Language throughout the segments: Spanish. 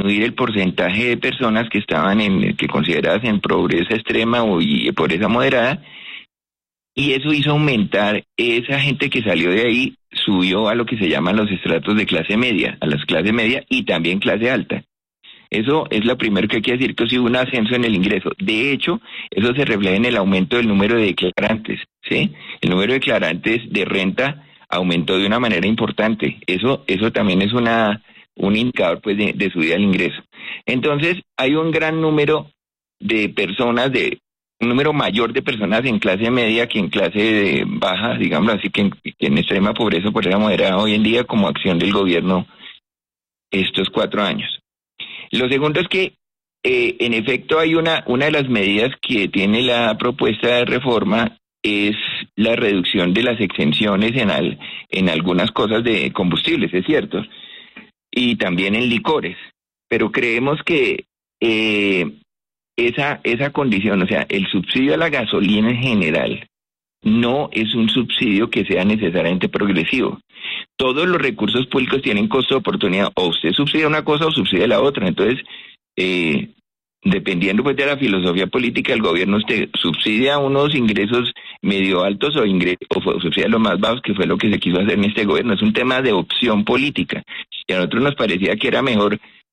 disminuir el porcentaje de personas que estaban que consideradas en pobreza extrema y pobreza moderada, y eso hizo aumentar esa gente que salió de ahí, subió a lo que se llaman los estratos de clase media, a las clases media y también clase alta. Eso es lo primero que hay que decir, que sí hubo un ascenso en el ingreso. De hecho, eso se refleja en el aumento del número de declarantes, ¿sí? El número de declarantes de renta aumentó de una manera importante. Eso también es un indicador pues de subida del ingreso. Entonces, hay un gran número de personas, un número mayor de personas en clase media que en clase baja, digamos así, que en extrema pobreza, pobreza moderada hoy en día, como acción del gobierno estos 4 años. Lo segundo es que, en efecto, hay una de las medidas que tiene la propuesta de reforma es la reducción de las exenciones en algunas cosas de combustibles, es cierto, y también en licores, pero creemos que esa condición, o sea, el subsidio a la gasolina en general, no es un subsidio que sea necesariamente progresivo. Todos los recursos públicos tienen costo de oportunidad, o usted subsidia una cosa o subsidia la otra. Entonces, dependiendo pues de la filosofía política del gobierno, usted subsidia unos ingresos medio altos o subsidia los más bajos, que fue lo que se quiso hacer en este gobierno. Es un tema de opción política. Y a nosotros nos parecía que era mejor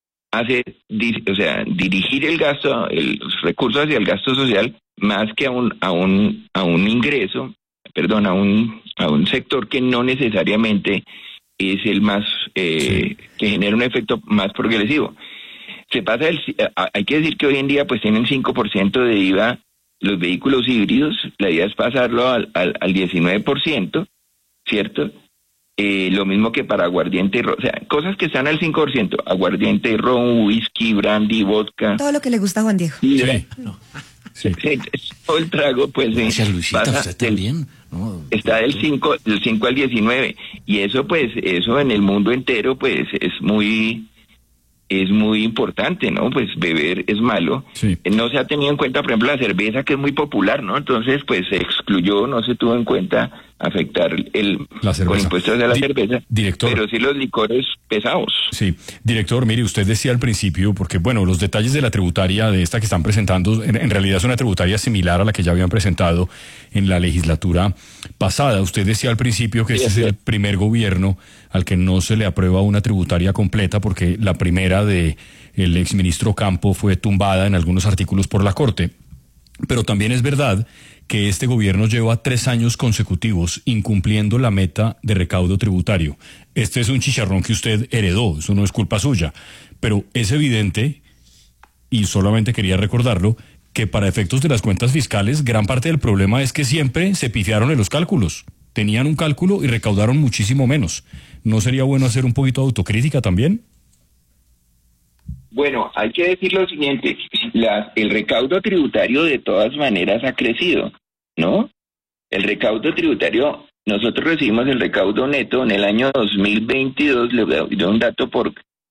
dirigir el gasto, los recursos hacia el gasto social, más que a un ingreso, perdón, a un sector que no necesariamente es el más, que genera un efecto más progresivo. Hay que decir que hoy en día pues tienen 5% de IVA los vehículos híbridos, la idea es pasarlo al 19%, ¿cierto? Lo mismo que para aguardiente y ron, o sea, cosas que están al 5%, aguardiente, ron, whisky, brandy, vodka. Todo lo que le gusta a Juan Diego. Sí. Todo el trago, pues gracias, Luisita, usted también. Está del 5 al 19, y eso en el mundo entero pues es muy importante, ¿no? Pues beber es malo. Sí. No se ha tenido en cuenta, por ejemplo, la cerveza, que es muy popular, ¿no? Entonces, pues se excluyó, no se tuvo en cuenta afectar con impuestos de la cerveza, director, pero sí los licores pesados. Sí, director, mire, usted decía al principio, porque bueno, los detalles de la tributaria de esta que están presentando, en realidad es una tributaria similar a la que ya habían presentado en la legislatura pasada. Usted decía al principio que este es el primer gobierno al que no se le aprueba una tributaria completa, porque la primera de el exministro Campo fue tumbada en algunos artículos por la Corte. Pero también es verdad que este gobierno lleva 3 años consecutivos incumpliendo la meta de recaudo tributario. Este es un chicharrón que usted heredó, eso no es culpa suya, pero es evidente, y solamente quería recordarlo, que para efectos de las cuentas fiscales, gran parte del problema es que siempre se pifiaron en los cálculos. Tenían un cálculo y recaudaron muchísimo menos. ¿No sería bueno hacer un poquito de autocrítica también? Bueno, hay que decir lo siguiente, el recaudo tributario de todas maneras ha crecido, ¿no? El recaudo tributario, nosotros recibimos el recaudo neto en el año 2022, le doy un dato, por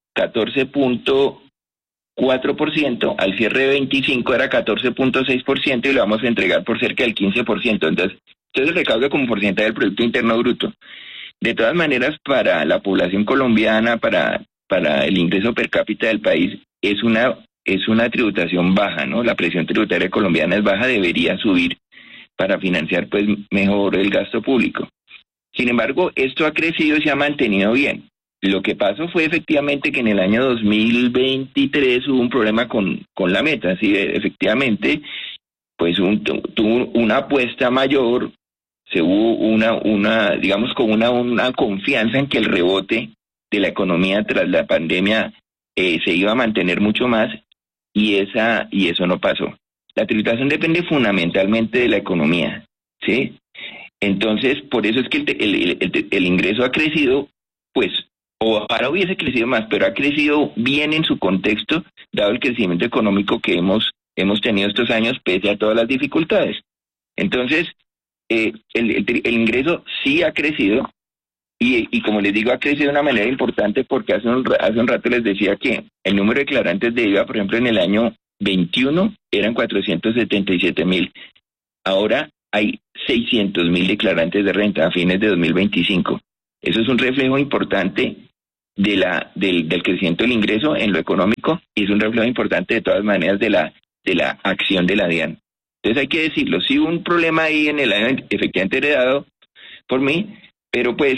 14.4%, al cierre de 25 era 14.6% y lo vamos a entregar por cerca del 15%, entonces el recaudo como porcentaje del Producto Interno Bruto. De todas maneras, para la población colombiana, para el ingreso per cápita del país, es una tributación baja, ¿no? La presión tributaria colombiana es baja, debería subir para financiar pues mejor el gasto público. Sin embargo, esto ha crecido y se ha mantenido bien. Lo que pasó fue efectivamente que en el año 2023 hubo un problema con la meta, ¿sí? Efectivamente, pues tuvo una apuesta mayor, se hubo una confianza en que el rebote de la economía tras la pandemia se iba a mantener mucho más, y eso no pasó. La tributación depende fundamentalmente de la economía, ¿sí? Entonces, por eso es que el ingreso ha crecido, pues, o ahora hubiese crecido más, pero ha crecido bien en su contexto, dado el crecimiento económico que hemos tenido estos años, pese a todas las dificultades. Entonces, el ingreso sí ha crecido, y como les digo, ha crecido de una manera importante, porque hace un rato les decía que el número de declarantes de IVA, por ejemplo, en el año 21 eran 477,000. Ahora hay 600,000 declarantes de renta a fines de 2025. Eso es un reflejo importante del crecimiento del ingreso en lo económico, y es un reflejo importante de todas maneras de la acción de la DIAN. Entonces hay que decirlo, sí hubo un problema ahí en el año efectivamente heredado por mí, pero pues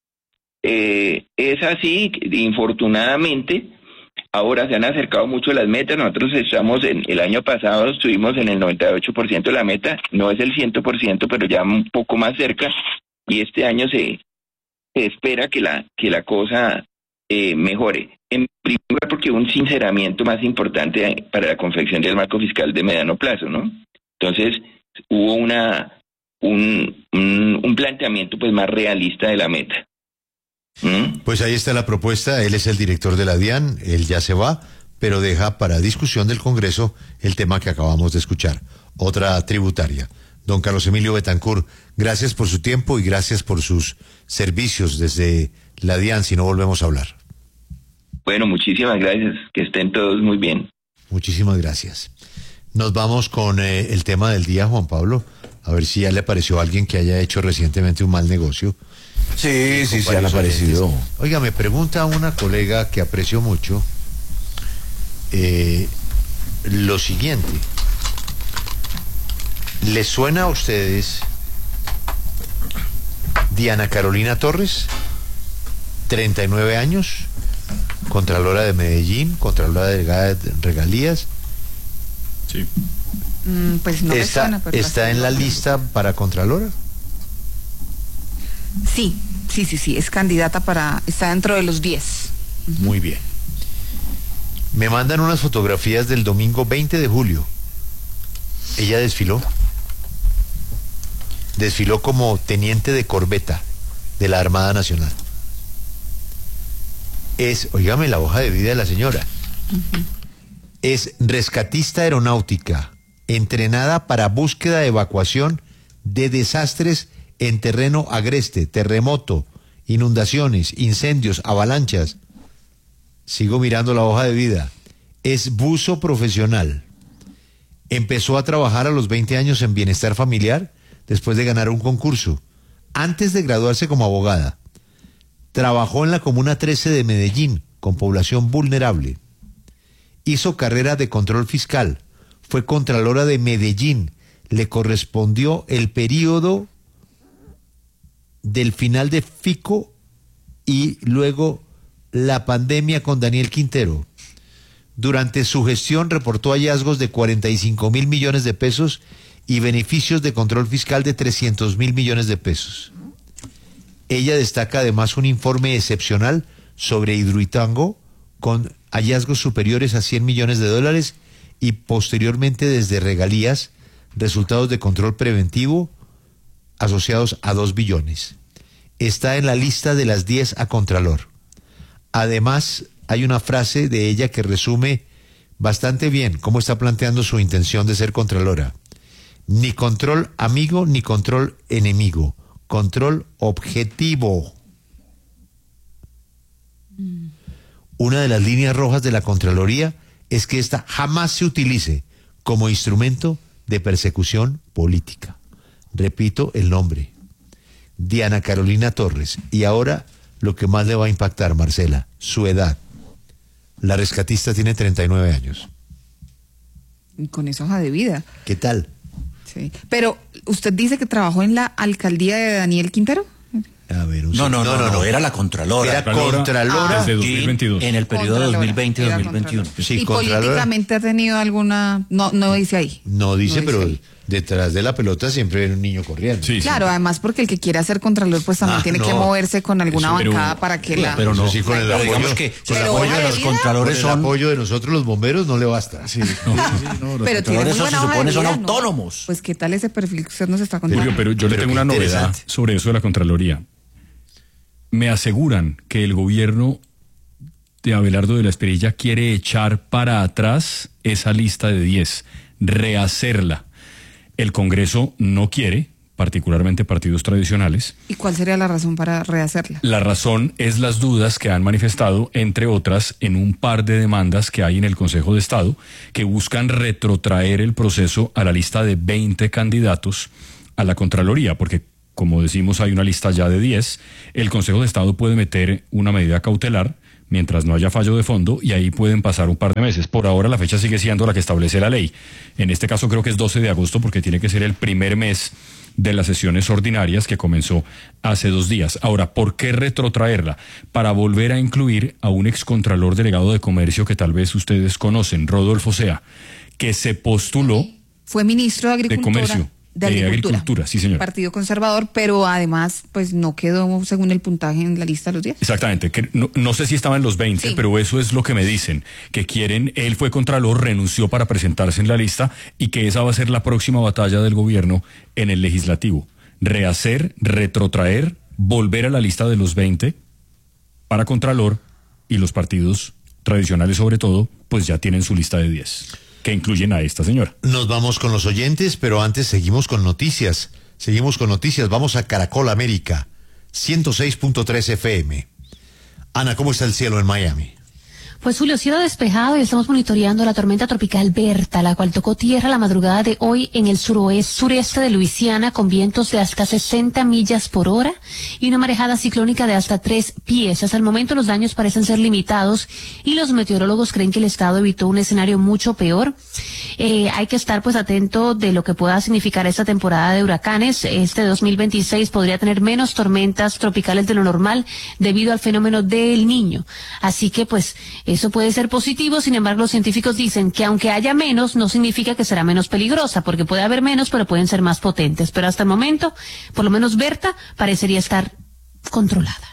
es así, infortunadamente. Ahora se han acercado mucho las metas. Nosotros el año pasado estuvimos en el 98% de la meta, no es el 100%, pero ya un poco más cerca, y este año se espera que la cosa mejore. En primer lugar, porque hubo un sinceramiento más importante para la confección del marco fiscal de mediano plazo, ¿no? Entonces hubo un planteamiento pues más realista de la meta. Pues ahí está la propuesta. Él es el director de la DIAN, él ya se va, pero deja para discusión del Congreso el tema que acabamos de escuchar, otra tributaria. Don Carlos Emilio Betancur, gracias por su tiempo y gracias por sus servicios desde la DIAN, si no volvemos a hablar. Bueno, muchísimas gracias, que estén todos muy bien. Muchísimas gracias. Nos vamos con el tema del día, Juan Pablo, a ver si ya le pareció a alguien que haya hecho recientemente un mal negocio. Sí, se han aparecido. Oiga, me pregunta una colega que aprecio mucho lo siguiente. ¿Les suena a ustedes Diana Carolina Torres, 39 años, contralora de Medellín, contralora de regalías? Sí. Pues no me suena, pero ¿está en la lista para contralora? Sí, es candidata está dentro de los 10. Muy bien. Me mandan unas fotografías del domingo 20 de julio. Ella desfiló como teniente de corbeta de la Armada Nacional. Óigame la hoja de vida de la señora. Es rescatista aeronáutica, entrenada para búsqueda de evacuación de desastres en terreno agreste, terremoto, inundaciones, incendios, avalanchas. Sigo mirando la hoja de vida. Es buzo profesional. Empezó a trabajar a los 20 años en bienestar familiar después de ganar un concurso. Antes de graduarse como abogada, trabajó en la Comuna 13 de Medellín con población vulnerable. Hizo carrera de control fiscal. Fue contralora de Medellín. Le correspondió el periodo del final de Fico y luego la pandemia con Daniel Quintero. Durante su gestión reportó hallazgos de 45.000 millones de pesos y beneficios de control fiscal de 300.000 millones de pesos. Ella destaca además un informe excepcional sobre Hidroituango con hallazgos superiores a 100 millones de dólares y posteriormente desde regalías, resultados de control preventivo asociados a 2 billones. Está en la lista de las 10 a Contralor. Además, hay una frase de ella que resume bastante bien cómo está planteando su intención de ser Contralora. Ni control amigo ni control enemigo, control objetivo. Una de las líneas rojas de la Contraloría es que ésta jamás se utilice como instrumento de persecución política. Repito el nombre, Diana Carolina Torres. Y ahora lo que más le va a impactar, Marcela, su edad. La rescatista tiene 39 años. Con esa hoja de vida. ¿Qué tal? Sí. Pero, ¿usted dice que trabajó en la alcaldía de Daniel Quintero? A ver, no, era la Contralora. Era Contralora desde 2022. En el periodo 2020-2021. Sí, ¿Y Contralora. políticamente ha tenido alguna...? No dice ahí. No dice, No pero dice ahí. Detrás de la pelota siempre hay un niño corriendo. Sí, Claro, además porque el que quiera ser contralor pues también tiene que moverse con alguna bancada para que la... Pero no, sí, con el apoyo, digamos que con el el apoyo de los contralores con el apoyo de nosotros los bomberos no le basta. Sí, los Pero tiene contralores muy buena se hoja supone de son vida, ¿no? autónomos. Pues qué tal ese perfil que usted nos está contando. Pero yo le Pero tengo qué una novedad interesante. sobre eso de la Contraloría. Me aseguran que el gobierno de Abelardo de la Espriella quiere echar para atrás esa lista de 10, rehacerla. El Congreso no quiere, particularmente partidos tradicionales. ¿Y cuál sería la razón para rehacerla? La razón es las dudas que han manifestado, entre otras, en un par de demandas que hay en el Consejo de Estado, que buscan retrotraer el proceso a la lista de 20 candidatos a la Contraloría, porque, como decimos, hay una lista ya de 10. El Consejo de Estado puede meter una medida cautelar mientras no haya fallo de fondo, y ahí pueden pasar un par de meses. Por ahora la fecha sigue siendo la que establece la ley. En este caso creo que es 12 de agosto porque tiene que ser el primer mes de las sesiones ordinarias que comenzó hace 2 días. Ahora, ¿por qué retrotraerla? Para volver a incluir a un excontralor delegado de comercio que tal vez ustedes conocen, Rodolfo Sea, que se postuló. Fue ministro de Agricultura. De Comercio. De Agricultura, sí, señor. Partido Conservador, pero además, pues no quedó según el puntaje en la lista de los 10. Exactamente, que no sé si estaba en los 20, sí. Pero eso es lo que me dicen, que quieren, él fue contralor, renunció para presentarse en la lista y que esa va a ser la próxima batalla del gobierno en el legislativo. Rehacer, retrotraer, volver a la lista de los 20 para contralor, y los partidos tradicionales sobre todo, pues ya tienen su lista de 10. Que incluyen a esta señora. Nos vamos con los oyentes, pero antes seguimos con noticias. Vamos a Caracol América, 106.3 FM. Ana, ¿cómo está el cielo en Miami? Pues Julio, cielo despejado, y estamos monitoreando la tormenta tropical Berta, la cual tocó tierra la madrugada de hoy en el sureste de Luisiana, con vientos de hasta 60 millas por hora y una marejada ciclónica de hasta 3 pies. Hasta el momento los daños parecen ser limitados y los meteorólogos creen que el estado evitó un escenario mucho peor. Hay que estar pues atento de lo que pueda significar esta temporada de huracanes. Este 2026 podría tener menos tormentas tropicales de lo normal debido al fenómeno del Niño. Así que pues eso puede ser positivo. Sin embargo, los científicos dicen que aunque haya menos, no significa que será menos peligrosa, porque puede haber menos, pero pueden ser más potentes. Pero hasta el momento, por lo menos Berta parecería estar controlada.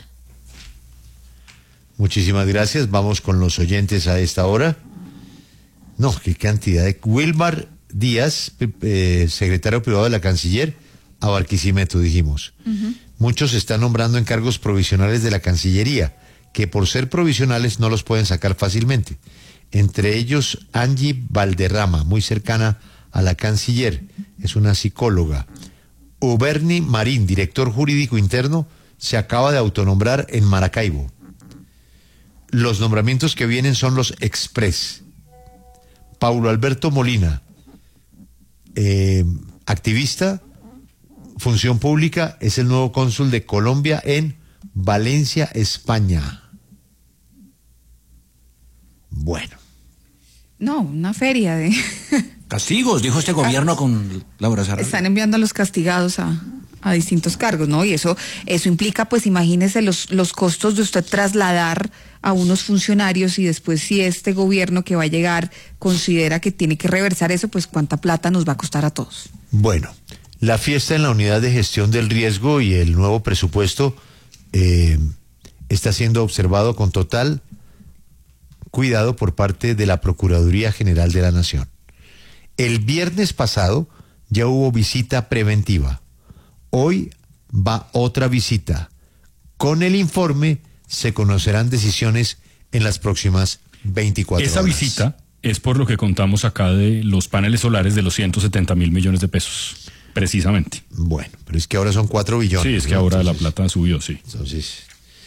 Muchísimas gracias. Vamos con los oyentes a esta hora. No, qué cantidad de... Wilmar Díaz, secretario privado de la Canciller, a Barquisimeto, dijimos. Muchos se están nombrando en cargos provisionales de la Cancillería, que por ser provisionales no los pueden sacar fácilmente. Entre ellos, Angie Valderrama, muy cercana a la canciller, es una psicóloga. Uberni Marín, director jurídico interno, se acaba de autonombrar en Maracaibo. Los nombramientos que vienen son los express. Paulo Alberto Molina, activista, función pública, es el nuevo cónsul de Colombia en Valencia, España. Bueno. No, una feria de... Castigos, dijo este gobierno con Laura Sarabia. Están enviando a los castigados a distintos cargos, ¿no? Y eso implica, pues imagínese los costos de usted trasladar a unos funcionarios, y después si este gobierno que va a llegar considera que tiene que reversar eso, pues cuánta plata nos va a costar a todos. Bueno, la fiesta en la unidad de gestión del riesgo y el nuevo presupuesto está siendo observado con total cuidado por parte de la Procuraduría General de la Nación. El viernes pasado ya hubo visita preventiva. Hoy va otra visita. Con el informe se conocerán decisiones en las próximas 24 horas. Esa visita es por lo que contamos acá de los paneles solares de los 170.000 millones de pesos, precisamente. Bueno, pero es que ahora son 4 billones. Sí, es que ahora la plata subió, sí. Entonces,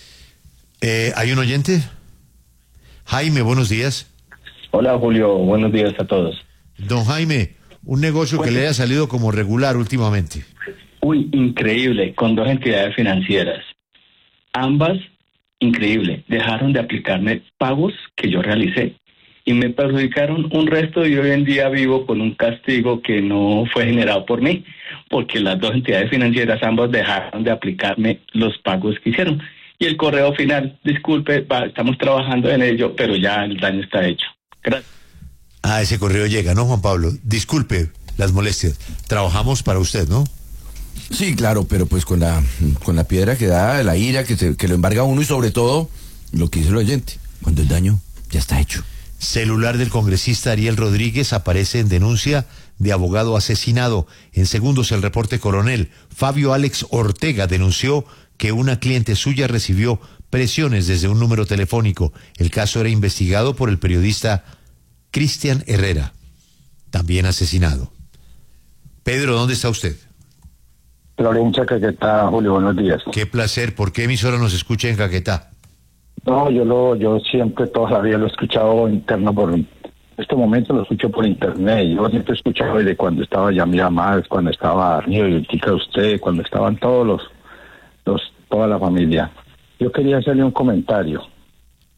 ¿hay un oyente? Jaime, buenos días. Hola Julio, buenos días a todos. Don Jaime, un negocio que le haya salido como regular últimamente. Uy, increíble, con 2 entidades financieras. Ambas, increíble, dejaron de aplicarme pagos que yo realicé y me perjudicaron un resto, y hoy en día vivo con un castigo que no fue generado por mí, porque las 2 entidades financieras ambas dejaron de aplicarme los pagos que hicieron. Y el correo final, disculpe, estamos trabajando en ello, pero ya el daño está hecho. Gracias. Ese correo llega, ¿no, Juan Pablo? Disculpe las molestias. Trabajamos para usted, ¿no? Sí, claro, pero pues con la piedra que da, la ira que lo embarga uno, y sobre todo lo que dice el oyente, cuando el daño ya está hecho. Celular del congresista Ariel Rodríguez aparece en denuncia de abogado asesinado. En segundos el reporte coronel. Fabio Alex Ortega denunció que una cliente suya recibió presiones desde un número telefónico. El caso era investigado por el periodista Cristian Herrera, también asesinado. Pedro, ¿dónde está usted? Florencia, Caquetá. Julio, buenos días. Qué placer. ¿Por qué emisora nos escucha en Caquetá? No, yo siempre todavía lo he escuchado interno en este momento lo escucho por internet. Yo siempre he escuchado desde cuando estaba Yamila Más, cuando estaba Arnio y Tica usted, cuando estaban toda la familia. Yo quería hacerle un comentario.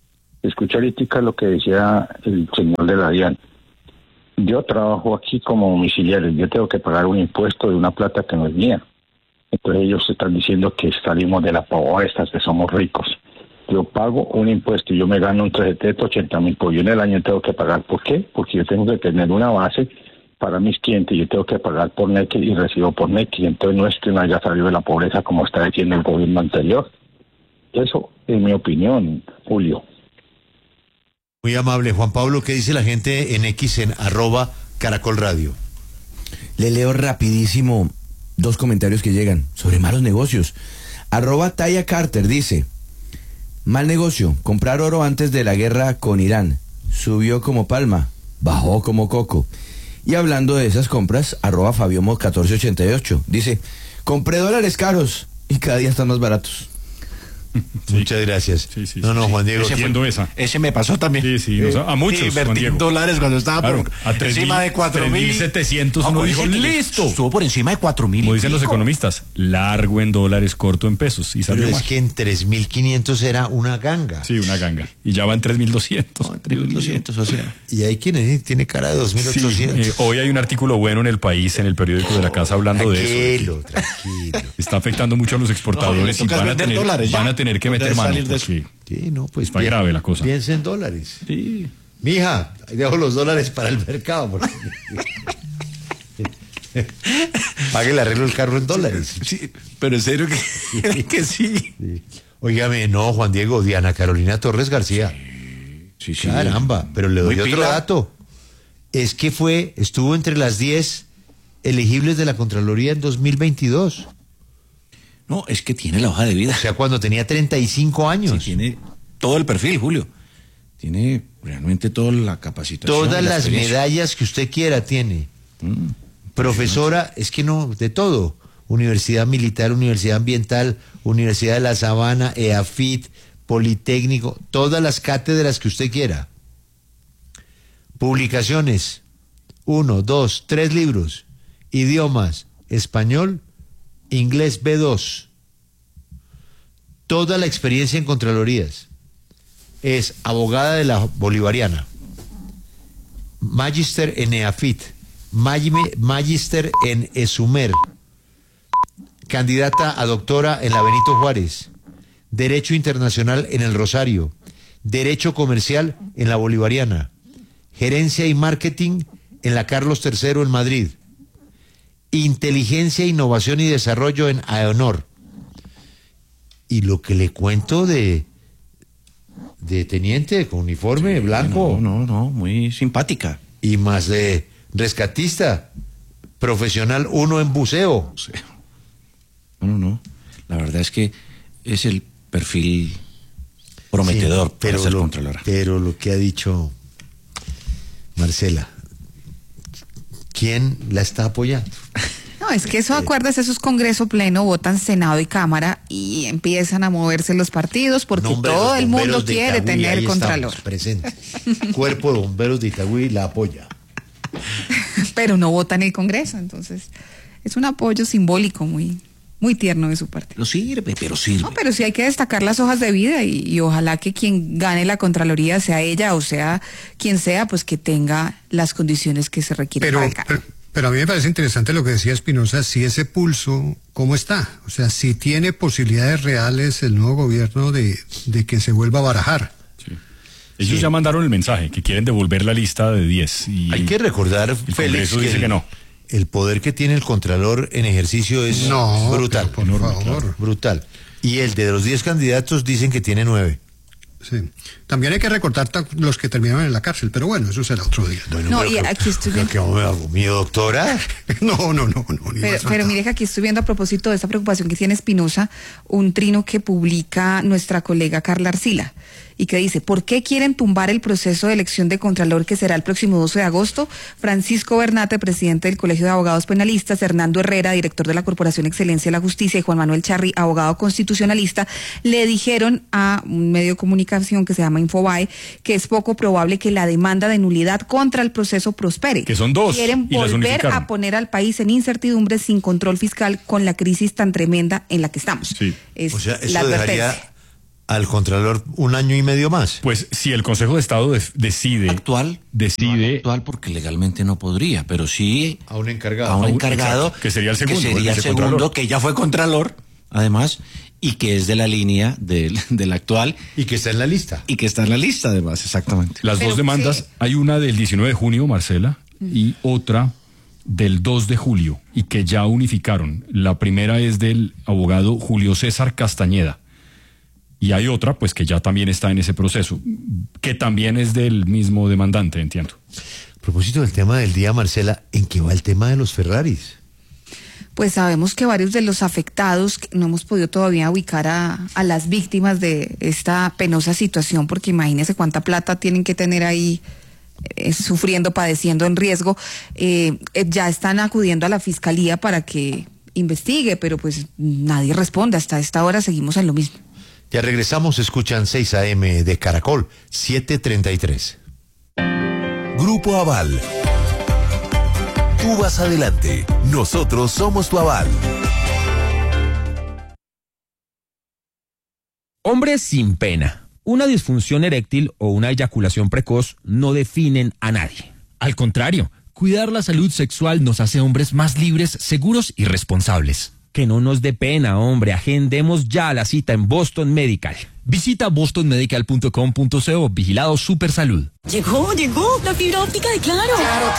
Escuché ahorita lo que decía el señor de la DIAN. Yo trabajo aquí como domiciliario, yo tengo que pagar un impuesto de una plata que no es mía. Entonces ellos están diciendo que salimos de la pobreza, que somos ricos. Yo pago un impuesto y yo me gano un 380.000, pues yo en el año tengo que pagar. ¿Por qué? Porque yo tengo que tener una base para mis clientes, yo tengo que pagar por NEC y recibo por NEC, y entonces no es que no haya salido de la pobreza como está diciendo el gobierno anterior. Eso es mi opinión, Julio. Muy amable. Juan Pablo, ¿qué dice la gente en X en @Caracol Radio? Le leo rapidísimo 2 comentarios que llegan sobre malos negocios. @Taya Carter dice: mal negocio, comprar oro antes de la guerra con Irán. Subió como palma, bajó como coco. Y hablando de esas compras, @Fabiomo1488 dice: compré dólares caros y cada día están más baratos. Sí. Muchas gracias. Sí, no, Juan Diego. Ese me pasó también. Sí, a muchos. Invertí $, cuando estaba por encima de 4.700. Uno dijo, listo. Estuvo por encima de 4.000. Como dicen los economistas, largo en dólares, corto en pesos. Y pero es que en 3.500 era una ganga. Sí, una ganga. Y ya va en 3.200. 3.200, o sea. Y hay quien tiene cara de 2.800. Sí, hoy hay un artículo bueno en El País, en el periódico de la Casa, hablando de eso. Tranquilo. Está afectando mucho a los exportadores y van a tener que meter mano. Sí, no, pues está grave la cosa. Piensa en dólares. Sí. Mija, ahí dejo los dólares para el mercado. Porque... pague el arreglo del carro en dólares. Sí, pero en serio que sí. Óigame, no, Juan Diego, Diana Carolina Torres García. Sí. Caramba, pero le doy otro dato. Es que estuvo entre las 10 elegibles de la Contraloría en 2022. No, es que tiene la hoja de vida. O sea, cuando tenía 35 años. Sí, tiene todo el perfil, Julio. Tiene realmente toda la capacitación. Todas las medallas que usted quiera tiene. Profesora, es que no, de todo. Universidad Militar, Universidad Ambiental, Universidad de La Sabana, EAFIT, Politécnico, todas las cátedras que usted quiera. Publicaciones, 1, 2, 3 libros. Idiomas, español, inglés B2. Toda la experiencia en Contralorías. Es abogada de la Bolivariana, magíster en EAFIT, magíster en ESUMER, candidata a doctora en la Benito Juárez, Derecho Internacional en el Rosario, Derecho Comercial en la Bolivariana, Gerencia y Marketing en la Carlos III en Madrid, Inteligencia, Innovación y Desarrollo en AEONOR. Y lo que le cuento de teniente con uniforme blanco. No, muy simpática. Y más de rescatista, profesional 1 en buceo. No. La verdad es que es el perfil prometedor para ser contralora. Pero lo que ha dicho Marcela, ¿quién la está apoyando? No, es que eso, acuérdese, eso es Congreso Pleno, votan Senado y Cámara y empiezan a moverse los partidos porque todo el mundo quiere tener contralor. Presente. Cuerpo de Bomberos de Itagüí la apoya. Pero no vota en el Congreso, entonces es un apoyo simbólico muy tierno de su parte. Pero sirve. No, pero sí hay que destacar las hojas de vida y ojalá que quien gane la Contraloría, sea ella o sea quien sea, pues que tenga las condiciones que se requieren para el cargo. Pero a mí me parece interesante lo que decía Espinosa, si ese pulso, ¿cómo está? O sea, si tiene posibilidades reales el nuevo gobierno de que se vuelva a barajar. Sí. Ellos ya mandaron el mensaje, que quieren devolver la lista de 10. Y hay que recordar, Félix, dice que no. El poder que tiene el Contralor en ejercicio es brutal. Por favor. Claro, brutal. Y el de los 10 candidatos dicen que tiene 9. Sí. También hay que recortar los que terminaron en la cárcel, pero bueno, eso será otro día. Bueno, no, y aquí estoy viendo. ¿Qué me hago mío, doctora? No. Pero mire que aquí estoy viendo, a propósito de esta preocupación que tiene Espinosa, un trino que publica nuestra colega Carla Arcila y que dice: ¿por qué quieren tumbar el proceso de elección de Contralor que será el próximo 12 de agosto? Francisco Bernate, presidente del Colegio de Abogados Penalistas, Hernando Herrera, director de la Corporación Excelencia de la Justicia, y Juan Manuel Charri, abogado constitucionalista, le dijeron a un medio de comunicación que se llama Infobae que es poco probable que la demanda de nulidad contra el proceso prospere. Que son 2. Quieren volver a poner al país en incertidumbre sin control fiscal con la crisis tan tremenda en la que estamos. Sí. O sea, eso dejaría al Contralor un año y medio más. Pues si el Consejo de Estado decide... Actual porque legalmente no podría, pero sí... A un encargado. A un encargado. Exacto, que sería el segundo. Que ya fue Contralor, además, y que es de la línea del actual. Y que está en la lista. Y que está en la lista, además, exactamente. Las dos demandas, hay una del 19 de junio, Marcela, y otra del 2 de julio, y que ya unificaron. La primera es del abogado Julio César Castañeda. Y hay otra, pues, que ya también está en ese proceso, que también es del mismo demandante, entiendo. A propósito del tema del día, Marcela, ¿en qué va el tema de los Ferraris? Pues sabemos que varios de los afectados, no hemos podido todavía ubicar a las víctimas de esta penosa situación, porque imagínense cuánta plata tienen que tener ahí sufriendo, padeciendo en riesgo. Ya están acudiendo a la fiscalía para que investigue, pero pues nadie responde. Hasta esta hora seguimos en lo mismo. Ya regresamos, escuchan 6 AM de Caracol, 7:33. Grupo Aval. Tú vas adelante, nosotros somos tu aval. Hombres sin pena. Una disfunción eréctil o una eyaculación precoz no definen a nadie. Al contrario, cuidar la salud sexual nos hace hombres más libres, seguros y responsables. Que no nos dé pena, hombre. Agendemos ya la cita en Boston Medical. Visita bostonmedical.com.co. Vigilado Supersalud. Llegó la fibra óptica de Claro.